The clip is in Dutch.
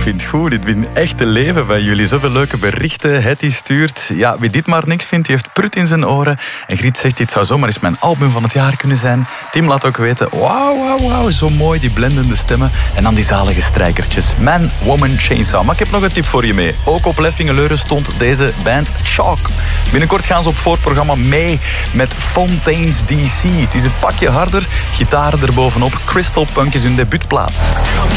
vind het goed. Ik vind echt te leven bij jullie. Zoveel leuke berichten. Hetty stuurt. Ja, wie dit maar niks vindt, die heeft prut in zijn oren. En Griet zegt, dit zou zomaar eens mijn album van het jaar kunnen zijn. Tim laat ook weten, wauw, zo mooi, die blendende stemmen. En dan die zalige strijkertjes. Man, Woman, Chainsaw. Maar ik heb nog een tip voor je mee. Ook op Leffingeleuren stond deze band Chalk. Binnenkort gaan ze op voorprogramma mee met Fontaines DC. Het is een pakje harder, gitaren erbovenop. Crystal Punk is hun debuutplaat.